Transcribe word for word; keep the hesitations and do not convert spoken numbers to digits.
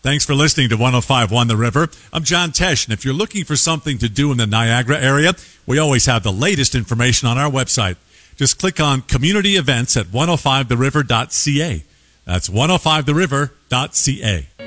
Thanks for listening to one oh five point one The River. I'm John Tesh, and if you're looking for something to do in the Niagara area, we always have the latest information on our website. Just click on Community Events at one oh five the river dot c a. That's one oh five the river dot c a.